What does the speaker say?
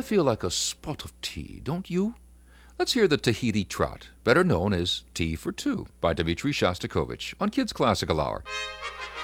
I feel like a spot of tea, don't you? Let's hear the Tahiti Trot, better known as Tea for Two, by Dmitri Shostakovich, on Kids Classical Hour.